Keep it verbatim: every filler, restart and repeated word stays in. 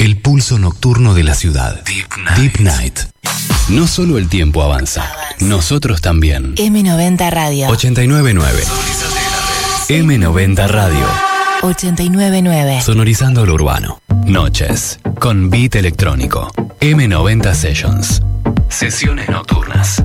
El pulso nocturno de la ciudad. Deep Night. Deep Night. No solo el tiempo avanza, avanza. Nosotros también. eme noventa Radio. ochenta y nueve nueve. eme noventa Radio. ochenta y nueve nueve. Sonorizando lo urbano. Noches. Con beat electrónico. eme noventa Sessions. Sesiones nocturnas.